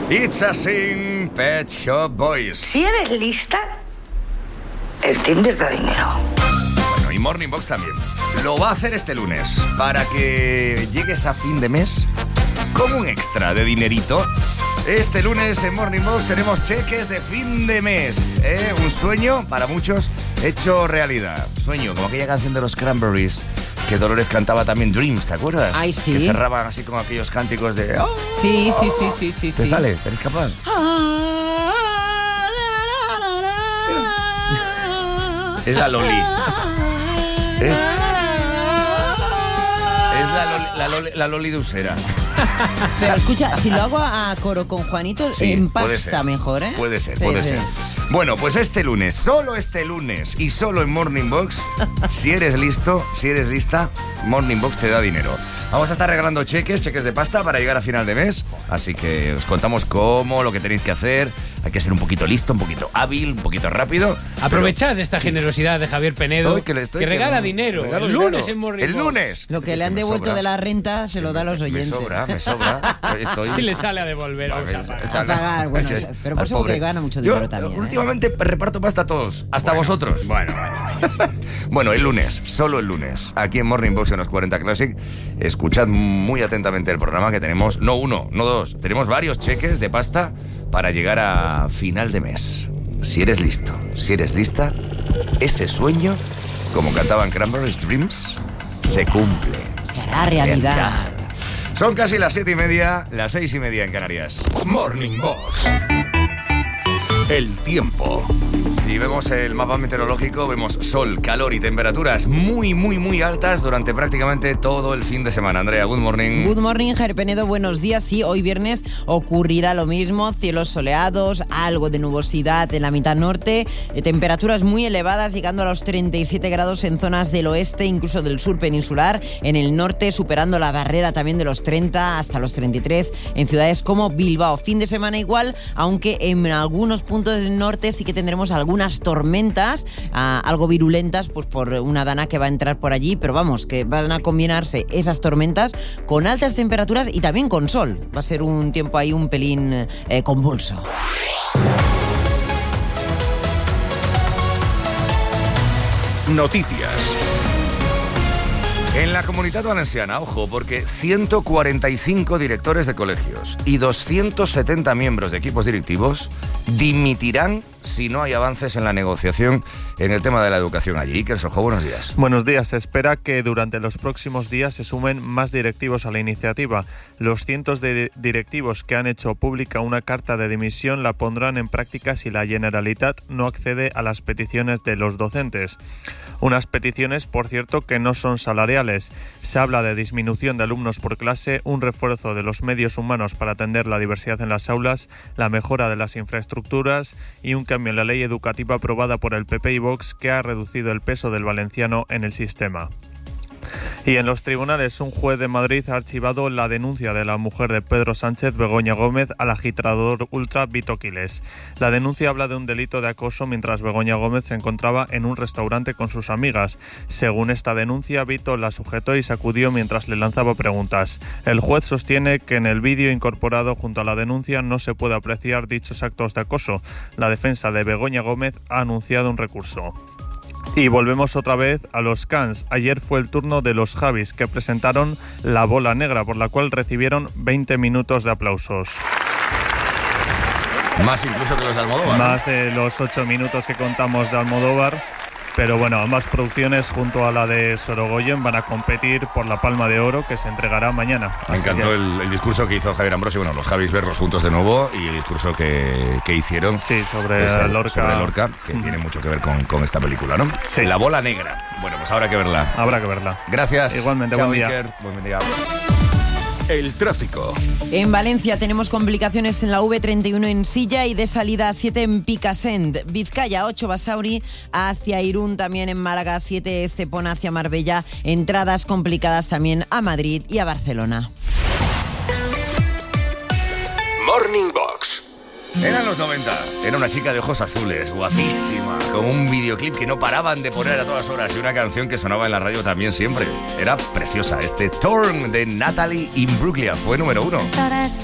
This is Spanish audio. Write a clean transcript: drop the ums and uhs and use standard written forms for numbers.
It's a Sin, Pet Shop Boys. Si eres lista, el Tinder da dinero. Bueno, y Morning Box también. Lo va a hacer este lunes para que llegues a fin de mes con un extra de dinerito. Este lunes en Morning Box tenemos cheques de fin de mes. Un sueño para muchos hecho realidad. Sueño, como aquella canción de los Cranberries que Dolores cantaba también, Dreams, ¿te acuerdas? Ay, sí. Que cerraban así con aquellos cánticos de... ¡Oh! Sí. ¿Te sale? ¿Eres capaz? Es la Loli. Es la Loli de Usera. Pero escucha, si lo hago a coro con Juanito, Sí, empasta mejor, ¿eh? Puede ser. Sí. Bueno, pues este lunes, solo este lunes y solo en Morning Box, si eres listo, si eres lista, Morning Box te da dinero. Vamos a estar regalando cheques de pasta para llegar a final de mes, así que os contamos cómo, lo que tenéis que hacer. Hay que ser un poquito listo, un poquito hábil, un poquito rápido. Aprovechad esta generosidad de Javier Penedo, que regala dinero. Regalo el dinero. lunes en Morning El Box. lunes. Lo que le han devuelto de la renta se lo da a los oyentes. Me sobra. Si le sale a devolver, A pagar, bueno, pero por supuesto que gana mucho dinero también. Últimamente reparto pasta a todos, hasta vosotros. Bueno. Bueno, el lunes, solo el lunes, aquí en Morning Box en los 40 Classic, escuchad muy atentamente el programa que tenemos, no uno, no dos, tenemos varios cheques de pasta para llegar a final de mes. Si eres listo, si eres lista, ese sueño, como cantaban Cranberries, Dreams, se cumple. Será realidad. Son casi las 7:30, las 6:30 en Canarias. Morning Box. El tiempo. Si vemos el mapa meteorológico, vemos sol, calor y temperaturas muy altas durante prácticamente todo el fin de semana. Andrea, good morning. Good morning, Javier Penedo, buenos días. Sí, hoy viernes ocurrirá lo mismo, cielos soleados, algo de nubosidad en la mitad norte, temperaturas muy elevadas, llegando a los 37 grados en zonas del oeste, incluso del sur peninsular, en el norte superando la barrera también de los 30 hasta los 33 en ciudades como Bilbao. Fin de semana igual, aunque en algunos puntos del norte sí que tendremos algunas tormentas, algo virulentas, pues por una dana que va a entrar por allí, pero vamos, que van a combinarse esas tormentas con altas temperaturas y también con sol. Va a ser un tiempo ahí un pelín convulso. Noticias. En la Comunitat Valenciana, ojo, porque 145 directores de colegios y 270 miembros de equipos directivos dimitirán si no hay avances en la negociación en el tema de la educación allí. Iker Sojo, buenos días. Buenos días. Se espera que durante los próximos días se sumen más directivos a la iniciativa. Los cientos de directivos que han hecho pública una carta de dimisión la pondrán en práctica si la Generalitat no accede a las peticiones de los docentes. Unas peticiones, por cierto, que no son salariales. Se habla de disminución de alumnos por clase, un refuerzo de los medios humanos para atender la diversidad en las aulas, la mejora de las infraestructuras y un cambio en la ley educativa aprobada por el PP y Vox que ha reducido el peso del valenciano en el sistema. Y en los tribunales, un juez de Madrid ha archivado la denuncia de la mujer de Pedro Sánchez, Begoña Gómez, al agitador ultra Vito Quiles. La denuncia habla de un delito de acoso mientras Begoña Gómez se encontraba en un restaurante con sus amigas. Según esta denuncia, Vito la sujetó y sacudió mientras le lanzaba preguntas. El juez sostiene que en el vídeo incorporado junto a la denuncia no se puede apreciar dichos actos de acoso. La defensa de Begoña Gómez ha anunciado un recurso. Y volvemos otra vez a los Cans. Ayer fue el turno de los Javis, que presentaron La Bola Negra, por la cual recibieron 20 minutos de aplausos. Más incluso que los de Almodóvar. Más de los 8 minutos que contamos de Almodóvar. Pero bueno, ambas producciones junto a la de Sorogoyen van a competir por la Palma de Oro que se entregará mañana. Me encantó el discurso que hizo Javier Ambrosio, bueno, los Javis verlos juntos de nuevo y el discurso que hicieron sobre Lorca, que tiene mucho que ver con esta película, ¿no? Sí. La Bola Negra. Bueno, pues habrá que verla. Habrá que verla. Gracias. Igualmente, Chao, buen día. Iker. Buen día. El tráfico. En Valencia tenemos complicaciones en la V31 en Silla y de salida 7 en Picassent. Vizcaya 8 Basauri hacia Irún, también en Málaga 7 Estepona hacia Marbella. Entradas complicadas también a Madrid y a Barcelona. Morning Box. Eran los 90. Era una chica de ojos azules, guapísima, con un videoclip que no paraban de poner a todas horas y una canción que sonaba en la radio también siempre. Era preciosa. Torn de Natalie Imbruglia fue número 1.